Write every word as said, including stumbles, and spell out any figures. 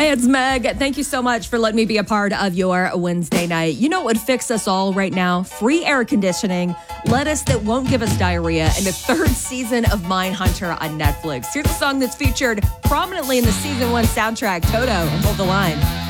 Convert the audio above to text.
Hey, it's Meg. Thank you so much for letting me be a part of your Wednesday night. You know what would fix us all right now? Free air conditioning, lettuce that won't give us diarrhea, and the third season of Mindhunter on Netflix. Here's a song that's featured prominently in the season one soundtrack, Toto, and Hold the Line.